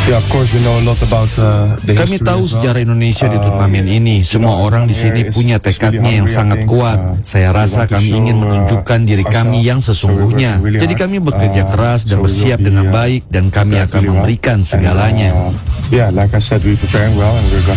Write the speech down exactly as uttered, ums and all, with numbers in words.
Kami tahu sejarah Indonesia di turnamen ini. Semua orang di sini punya tekadnya yang sangat kuat. Saya rasa kami ingin menunjukkan diri kami yang sesungguhnya. Jadi kami bekerja keras dan bersiap dengan baik, dan kami akan memberikan segalanya.